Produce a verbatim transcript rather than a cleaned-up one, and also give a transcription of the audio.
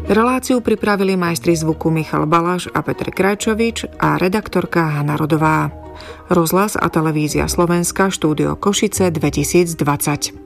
Reláciu pripravili majstri zvuku Michal Balaš a Petr Krajčovič a redaktorka Hana Rodová. Rozhlas a televízia Slovenska, štúdio Košice dvetisícdvadsať.